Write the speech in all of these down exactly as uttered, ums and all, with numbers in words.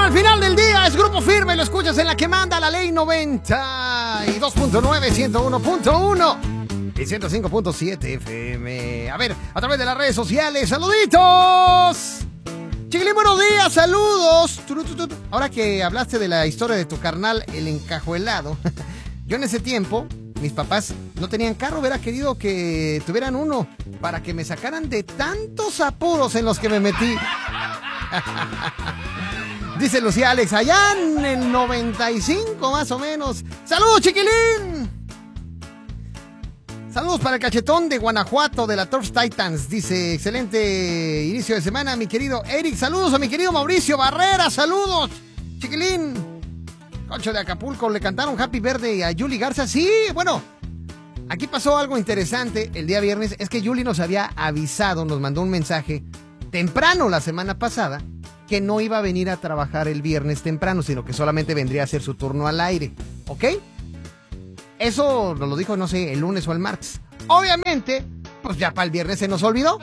al final del día es Grupo Firme, lo escuchas en la que manda la ley noventa y dos punto nueve, ciento uno punto uno y ciento cinco punto siete F M. A ver, a través de las redes sociales, ¡saluditos! Chiquilín, buenos días, saludos. Ahora que hablaste de la historia de tu carnal, el encajuelado, yo en ese tiempo, mis papás no tenían carro, hubiera querido que tuvieran uno para que me sacaran de tantos apuros en los que me metí. Dice Lucía Alex, allá en el noventa y cinco más o menos. ¡Saludos, chiquilín! Saludos para el cachetón de Guanajuato, de la Turf Titans. Dice, excelente inicio de semana, mi querido Eric. Saludos a mi querido Mauricio Barrera. Saludos, chiquilín. Concho de Acapulco, le cantaron Happy Birthday a Yuli Garza. Sí, bueno, aquí pasó algo interesante el día viernes. Es que Yuli nos había avisado, nos mandó un mensaje temprano la semana pasada, que no iba a venir a trabajar el viernes temprano, sino que solamente vendría a hacer su turno al aire. ¿Ok? Eso nos lo dijo, no sé, el lunes o el martes. Obviamente, pues ya para el viernes se nos olvidó.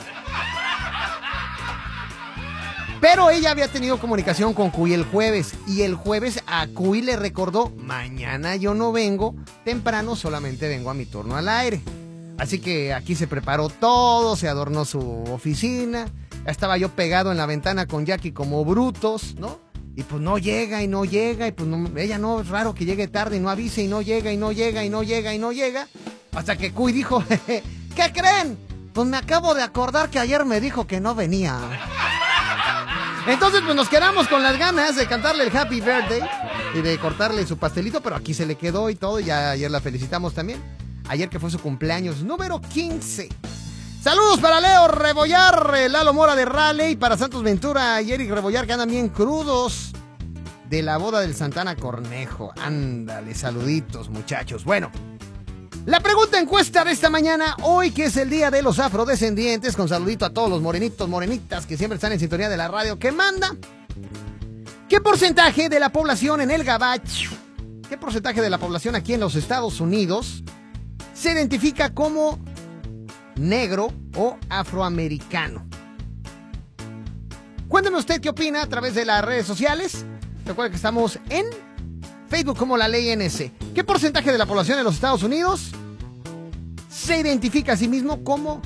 Pero ella había tenido comunicación con Cuy el jueves. Y el jueves a Cuy le recordó, mañana yo no vengo temprano, solamente vengo a mi turno al aire. Así que aquí se preparó todo, se adornó su oficina. Estaba yo pegado en la ventana con Jackie como brutos, ¿no? Y pues no llega y no llega, y pues no, ella no, es raro que llegue tarde y no avise, y no llega, y no llega, y no llega, y no llega. Hasta que Cuy dijo, ¿qué creen? Pues me acabo de acordar que ayer me dijo que no venía. Entonces pues nos quedamos con las ganas de cantarle el Happy Birthday y de cortarle su pastelito, pero aquí se le quedó y todo, y ya ayer la felicitamos también. Ayer que fue su cumpleaños número quince. Saludos para Leo Rebollar, Lalo Mora de Raleigh, para Santos Ventura y Eric Rebollar, que andan bien crudos de la boda del Santana Cornejo. Ándale, saluditos, muchachos. Bueno, la pregunta encuesta de esta mañana, hoy que es el día de los afrodescendientes, con saludito a todos los morenitos, morenitas que siempre están en sintonía de la radio que manda. ¿Qué porcentaje de la población en el Gabacho, qué porcentaje de la población aquí en los Estados Unidos se identifica como negro o afroamericano? Cuéntame usted qué opina a través de las redes sociales. Recuerda que estamos en Facebook como La Ley N C. ¿Qué porcentaje de la población de los Estados Unidos se identifica a sí mismo como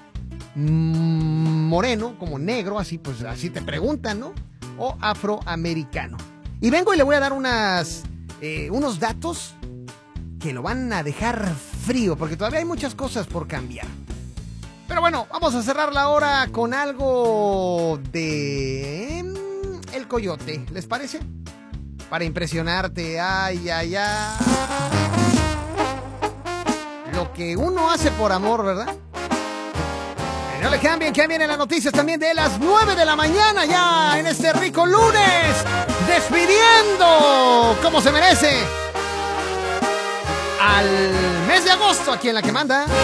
moreno, como negro, así pues así te preguntan, ¿no? O afroamericano. Y vengo y le voy a dar unas eh, unos datos que lo van a dejar frío, porque todavía hay muchas cosas por cambiar. Pero bueno, vamos a cerrar la hora con algo de El Coyote, ¿les parece? Para impresionarte, ay, ay, ay. Lo que uno hace por amor, ¿verdad? No le cambien, que vienen las noticias también de las nueve de la mañana ya en este rico lunes. Despidiendo, como se merece, al mes de agosto aquí en La Que Manda.